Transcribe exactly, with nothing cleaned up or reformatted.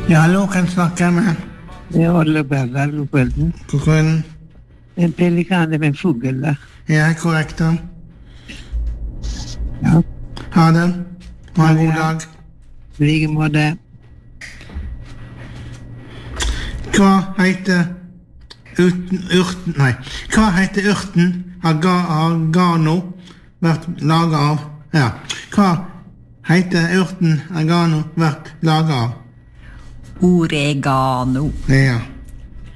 Ja, hallo, kan snakke med? Det er Olle Berger, god kvelden. God kvelden. En pelikan, det er en fugl da. Ja, korrekt da. Ja. Ha det. Ha en god dag. I like måte. Hva heter uten, urten, nei, hva heter urten aga, agano vært laget av? Ja, hva heter urten agano vært laget av? Oregano. Ja.